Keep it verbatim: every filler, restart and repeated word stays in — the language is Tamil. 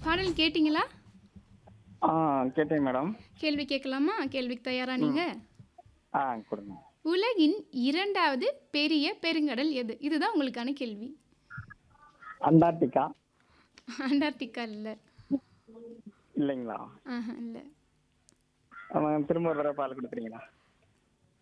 பாடல் கேட்டீங்களா? ஆ கேட்டேன் மேடம். கேள்வி கேட்கலாமா? கேள்விக்கு தயாரா ம். நீங்க? ஆ கொடுங்க. உலகின் இரண்டாவது பெரிய பெருங்கடல் எது? இதுதான் உங்களுக்கான கேள்வி. அண்டார்டிகா. அண்டார்டிகா இல்ல. இல்லைங்களா? ஆஹ இல்ல. ஆமா, திரும்ப ஒரு தடவை பால் குடுக்குறீங்களா?